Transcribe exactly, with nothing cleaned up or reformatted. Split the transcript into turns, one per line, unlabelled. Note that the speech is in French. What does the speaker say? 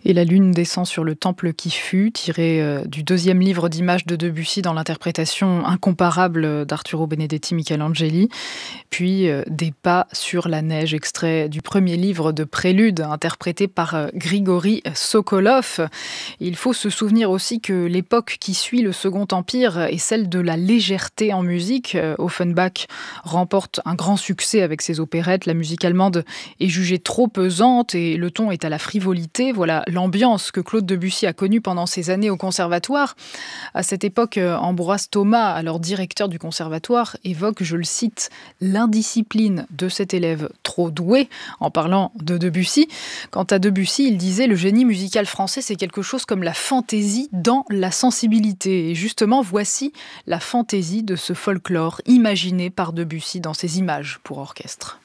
Et la lune descend sur le temple qui fut, tiré euh, du deuxième livre d'images de Debussy dans l'interprétation incomparable d'Arturo Benedetti Michelangeli. Puis euh, des pas sur la neige, extrait du premier livre de Prélude, interprété par euh, Grigory Sokolov. Il faut se souvenir aussi que l'époque qui suit le Second Empire est celle de la légèreté en musique. Euh, Offenbach remporte un grand succès avec ses opérettes. La musique allemande est jugée trop pesante et le ton est à la frivolité. Voilà l'ambiance que Claude Debussy a connue pendant ses années au conservatoire. À cette époque, Ambroise Thomas, alors directeur du conservatoire, évoque, je le cite, l'indiscipline de cet élève trop doué, en parlant de Debussy. Quant à Debussy, il disait « Le génie musical français, c'est quelque chose comme la fantaisie dans la sensibilité ». Et justement, voici la fantaisie de ce folklore imaginé par Debussy dans ses images pour orchestre.